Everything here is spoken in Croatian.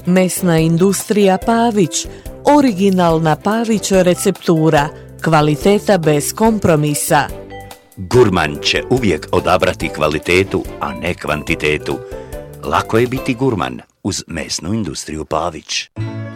Mesna industrija Pavić, originalna Pavić receptura, kvaliteta bez kompromisa. Gurman će uvijek odabrati kvalitetu, a ne kvantitetu. Lako je biti gurman uz mesnu industriju Pavić.